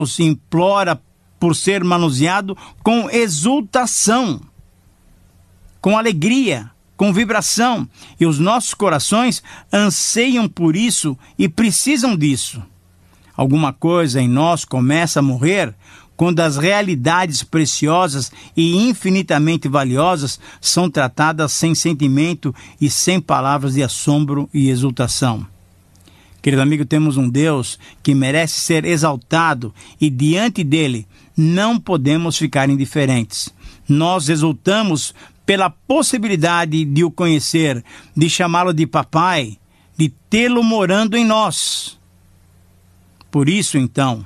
se implora por ser manuseado com exultação, com alegria, com vibração. E os nossos corações anseiam por isso e precisam disso. Alguma coisa em nós começa a morrer quando as realidades preciosas e infinitamente valiosas são tratadas sem sentimento e sem palavras de assombro e exultação. Querido amigo, temos um Deus que merece ser exaltado e diante dele não podemos ficar indiferentes. Nós exultamos pela possibilidade de o conhecer, de chamá-lo de papai, de tê-lo morando em nós. Por isso, então,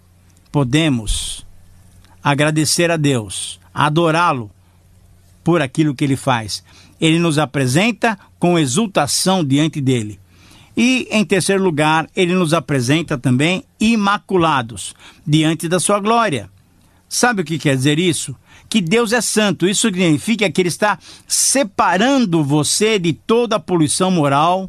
podemos agradecer a Deus, adorá-lo por aquilo que ele faz. Ele nos apresenta com exultação diante dele. E, em terceiro lugar, ele nos apresenta também imaculados diante da sua glória. Sabe o que quer dizer isso? Que Deus é santo. Isso significa que ele está separando você de toda a poluição moral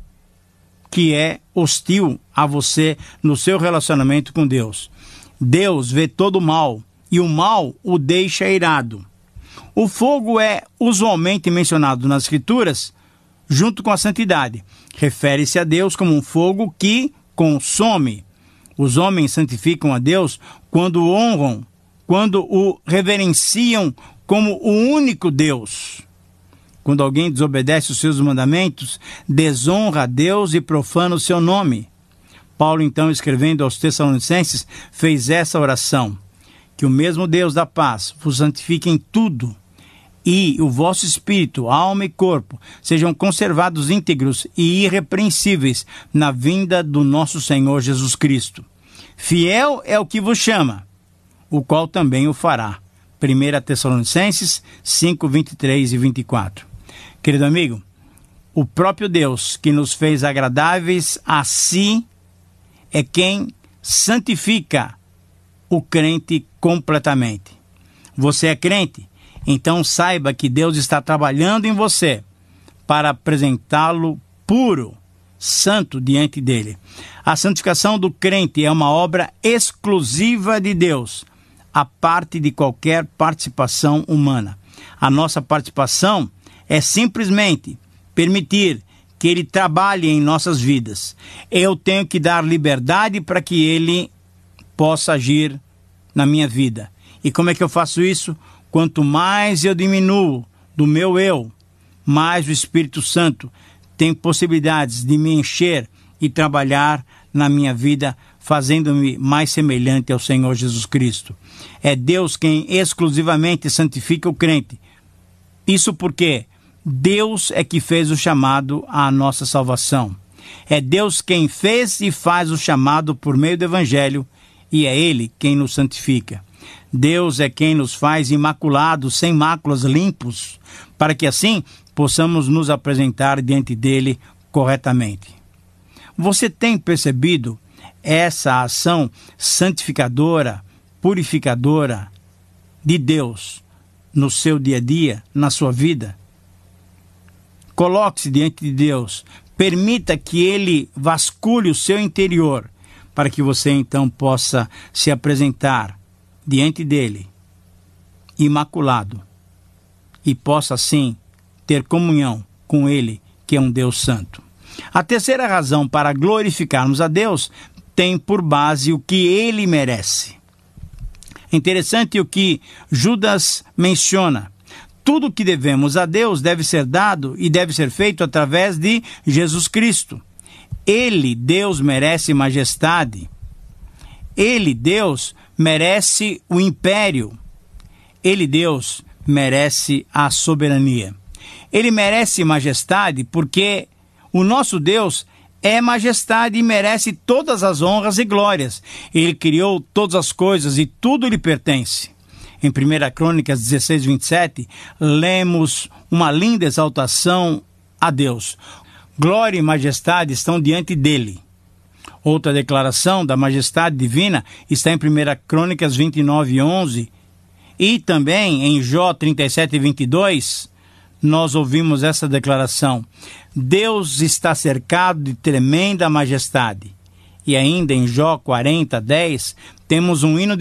que é hostil a você no seu relacionamento com Deus. Deus vê todo o mal e o mal o deixa irado. O fogo é usualmente mencionado nas Escrituras junto com a santidade. Refere-se a Deus como um fogo que consome. Os homens santificam a Deus quando o honram, quando o reverenciam como o único Deus. Quando alguém desobedece os seus mandamentos, desonra a Deus e profana o seu nome. Paulo, então, escrevendo aos Tessalonicenses, fez essa oração: que o mesmo Deus da paz vos santifique em tudo, e o vosso espírito, alma e corpo sejam conservados íntegros e irrepreensíveis na vinda do nosso Senhor Jesus Cristo. Fiel é o que vos chama, o qual também o fará. 1 Tessalonicenses 5, 23 e 24. Querido amigo, o próprio Deus que nos fez agradáveis a si é quem santifica o crente completamente. Você é crente? Então saiba que Deus está trabalhando em você para apresentá-lo puro, santo diante dele. A santificação do crente é uma obra exclusiva de Deus, à parte de qualquer participação humana. A nossa participação é simplesmente permitir que ele trabalhe em nossas vidas. Eu tenho que dar liberdade para que ele possa agir na minha vida. E como é que eu faço isso? Quanto mais eu diminuo do meu eu, mais o Espírito Santo tem possibilidades de me encher e trabalhar na minha vida, fazendo-me mais semelhante ao Senhor Jesus Cristo. É Deus quem exclusivamente santifica o crente. Isso porque Deus é que fez o chamado à nossa salvação. É Deus quem fez e faz o chamado por meio do Evangelho, e é Ele quem nos santifica. Deus é quem nos faz imaculados, sem máculas, limpos, para que assim possamos nos apresentar diante dele corretamente. Você tem percebido essa ação santificadora, purificadora de Deus no seu dia a dia, na sua vida? Coloque-se diante de Deus, permita que Ele vasculhe o seu interior, para que você então possa se apresentar diante dele, imaculado, e possa assim ter comunhão com ele, que é um Deus santo. A terceira razão para glorificarmos a Deus tem por base o que ele merece. Interessante o que Judas menciona. Tudo o que devemos a Deus deve ser dado e deve ser feito através de Jesus Cristo. Ele, Deus, merece majestade. Ele, Deus, merece o império. Ele, Deus, merece a soberania. Ele merece majestade porque o nosso Deus é majestade e merece todas as honras e glórias. Ele criou todas as coisas e tudo lhe pertence. Em 1 Crônicas 16, 27, lemos uma linda exaltação a Deus. Glória e majestade estão diante dele. Outra declaração da majestade divina está em 1 Crônicas 29, 11. E também em Jó 37, 22, nós ouvimos essa declaração. Deus está cercado de tremenda majestade. E ainda em Jó 40, 10, temos um hino